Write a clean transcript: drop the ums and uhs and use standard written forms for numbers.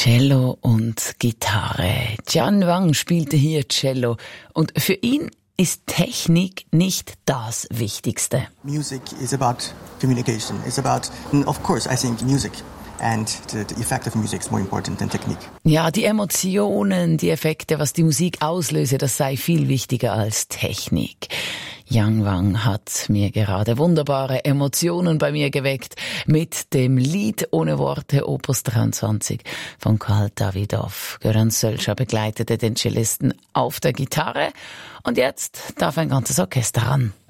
Cello und Gitarre. Jian Wang spielte hier Cello und für ihn ist Technik nicht das Wichtigste. Music is about communication. It's about, of course, I think music. And the effect of music is more important than technique. Ja, die Emotionen, die Effekte, was die Musik auslöse, das sei viel wichtiger als Technik. Jian Wang hat mir gerade wunderbare Emotionen bei mir geweckt mit dem Lied ohne Worte Opus 23 von Karl Dawidow. Göran Sölscher begleitete den Cellisten auf der Gitarre und jetzt darf ein ganzes Orchester ran.